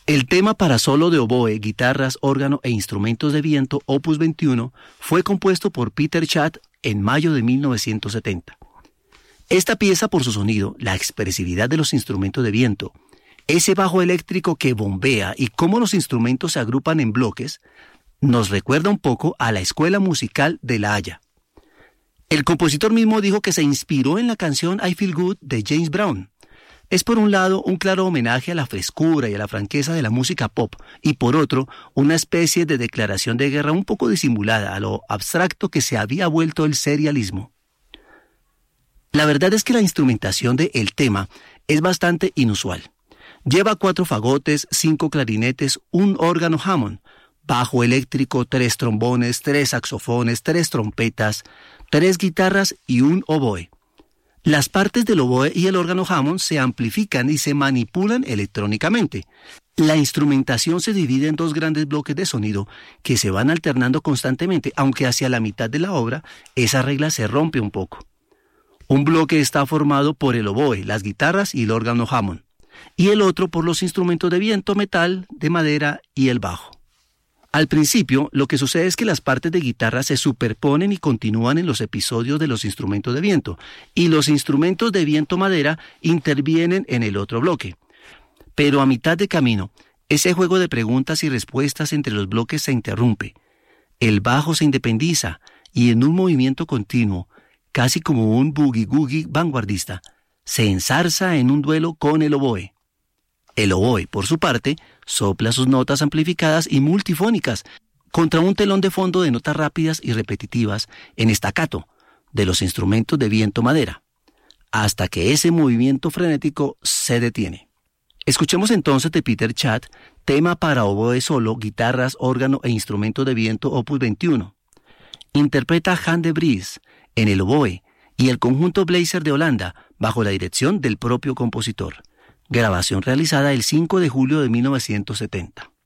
El tema para solo de oboe, guitarras, órgano e instrumentos de viento, opus 21, fue compuesto por Peter Chad en mayo de 1970. Esta pieza, por su sonido, la expresividad de los instrumentos de viento, ese bajo eléctrico que bombea y cómo los instrumentos se agrupan en bloques, nos recuerda un poco a la Escuela Musical de La Haya. El compositor mismo dijo que se inspiró en la canción I Feel Good de James Brown. Es por un lado un claro homenaje a la frescura y a la franqueza de la música pop, y por otro, una especie de declaración de guerra un poco disimulada a lo abstracto que se había vuelto el serialismo. La verdad es que la instrumentación de el tema es bastante inusual. Lleva 4 fagotes, 5 clarinetes, un órgano Hammond, bajo eléctrico, 3 trombones, 3 saxofones, 3 trompetas, 3 guitarras y un oboe. Las partes del oboe y el órgano Hammond se amplifican y se manipulan electrónicamente. La instrumentación se divide en 2 grandes bloques de sonido que se van alternando constantemente, aunque hacia la mitad de la obra esa regla se rompe un poco. Un bloque está formado por el oboe, las guitarras y el órgano Hammond, y el otro por los instrumentos de viento, metal, de madera y el bajo. Al principio, lo que sucede es que las partes de guitarra se superponen y continúan en los episodios de los instrumentos de viento, y los instrumentos de viento madera intervienen en el otro bloque. Pero a mitad de camino, ese juego de preguntas y respuestas entre los bloques se interrumpe. El bajo se independiza y en un movimiento continuo, casi como un boogie-googie vanguardista, se enzarza en un duelo con el oboe. El oboe, por su parte, sopla sus notas amplificadas y multifónicas contra un telón de fondo de notas rápidas y repetitivas en staccato de los instrumentos de viento madera, hasta que ese movimiento frenético se detiene. Escuchemos entonces de Peter Chad, tema para oboe solo, guitarras, órgano e instrumentos de viento opus 21. Interpreta Han de Vries en el oboe y el conjunto Blazer de Holanda bajo la dirección del propio compositor. Grabación realizada el 5 de julio de 1970.